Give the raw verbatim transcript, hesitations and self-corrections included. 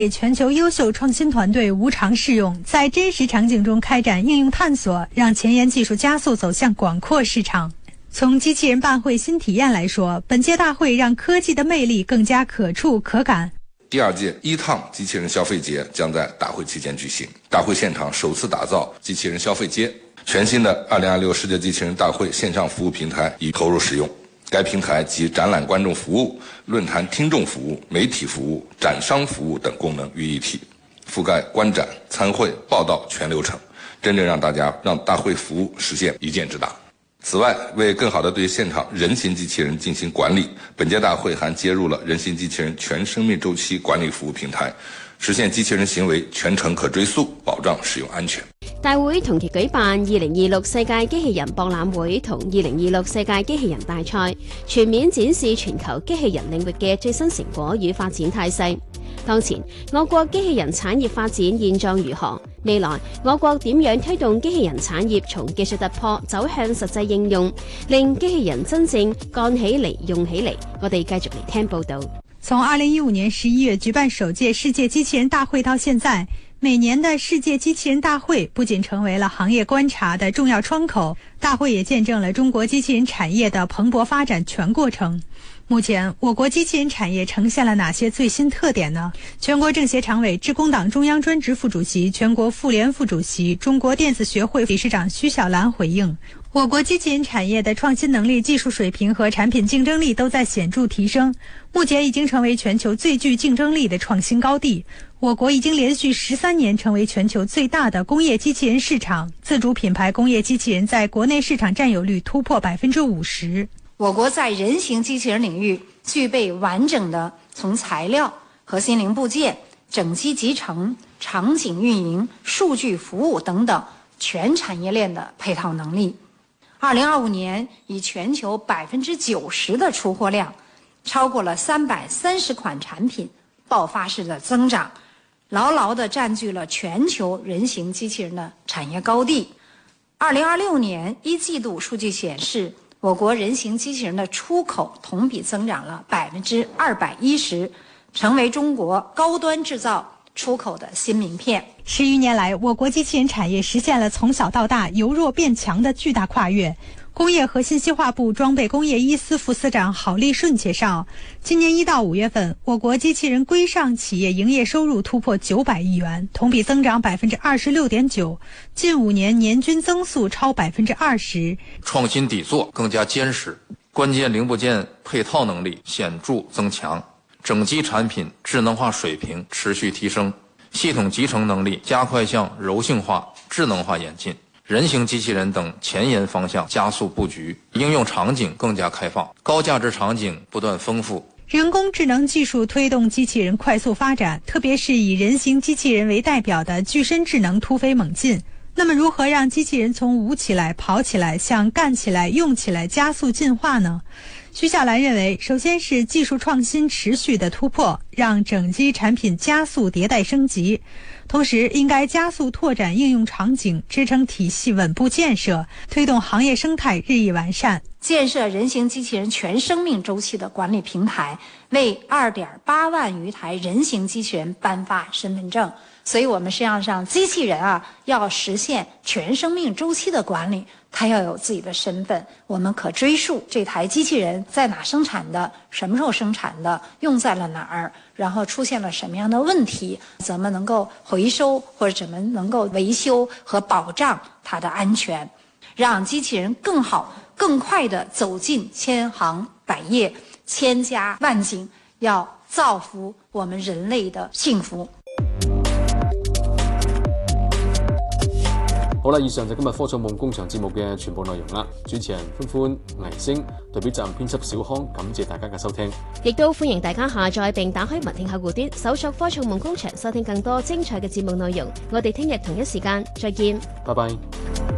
给全球优秀创新团队无偿试用，在真实场景中开展应用探索，让前沿技术加速走向广阔市场。从机器人办会新体验来说，本届大会让科技的魅力更加可触可感。 第二届一趟机器人消费节将在大会期间举行，大会现场首次打造机器人消费街，全新的二零二六世界机器人大会线上服务平台已投入使用。该平台集展览观众服务、论坛听众服务、媒体服务、展商服务等功能于一体，覆盖观展、参会、报道全流程，真正让大家让大会服务实现一箭之大。此外，为更好地对现场人形机器人进行管理，本屆大会还接入了人形机器人全生命周期管理服務平台，實現機器人行為全程可追溯，保障使用安全。 大會同期舉辦二零二六世界機器人博覽會同二零二六世界機器人大賽，全面展示全球機器人領域嘅最新成果與發展態勢。當前，我國機器人產業發展現狀如何？未來，我國點樣推動機器人產業從技術突破走向實際應用，令機器人真正幹起嚟、用起嚟？我哋繼續嚟聽報導。 從二零一五年十一月舉辦首屆世界機器人大會到現在，每年的世界機器人大會不僅成為了行業觀察的重要窗口，大會也見證了中國機器人產業的蓬勃發展全過程。目前，我國機器人產業呈現了哪些最新特點呢？全國政協常委、致公黨中央專職副主席、全國婦聯副主席、中國電子學會理事長徐小蘭回應，我國機器人產業的創新能力、技術水平和產品競爭力都在顯著提升，目前已經成為全球最具競爭力的創新高地。我國已經連續十三年成為全球最大的工業機器人市場，自主品牌工業機器人在國內市場佔有率突破百分之五十。 我國在人形機器人領域具備完整的從材料、核心零部件、整機集成、場景運營、數據服務等等全產業鏈的配套能力。二零二五年以全球百分之九十的出貨量，超過了三百三十款產品，爆發式的增長，牢牢地佔據了全球人形機器人的產業高地。二零二六年一季度數據顯示，我國人形機器人的出口同比增長了百分之二百一十，成為中國高端製造出口的新名片。 十餘年來，我國機器人產業實現了從小到大、由弱變強的巨大跨越。工業和信息化部裝備工業一司副司長郝立順介紹，今年一到五月份，我國機器人規上企業營業收入突破九百億元，同比增長百分之二十六點九，近五年年均增速超百分之二十。 創新底座更加堅實，關鍵零部件配套能力顯著增強，整機產品智能化水平持續提升，系統集成能力加快向柔性化、智能化演進。人形機器人等前沿方向加速布局，應用場景更加開放，高價值場景不斷豐富。 人工智能技術推動機器人快速發展，特別是以人形機器人為代表的具身智能突飛猛進。那麼如何讓機器人從舞起來、跑起來向幹起來、用起來加速進化呢？徐小蘭認為，首先是技術創新持續的突破，讓整機產品加速迭代升級，同時應該加速拓展應用場景，支撐體系穩步建設，推動行業生態日益完善。 建設人形機器人全生命週期的管理平台，為二點八萬餘台人形機器人頒發身份證。所以我們實際上讓機器人啊，要實現全生命週期的管理，它要有自己的身份，我們可追溯這台機器人在哪生產的，什麼時候生產的，用在了哪兒，然後出現了什麼樣的問題，怎麼能夠回收，或者怎麼能夠維修和保障它的安全，讓機器人更好、更快地走進千行百業、千家萬景，要造福我們人類的幸福。 好啦，以上就今日科創夢工場節目嘅全部內容啦。主持人歡歡、倪星，代表站編輯小康，感謝大家嘅收聽。 亦都歡迎大家下載並打開文聽客戶端，搜索科創夢工場，收聽更多精彩嘅節目內容。我哋聽日同一時間再見。 拜拜。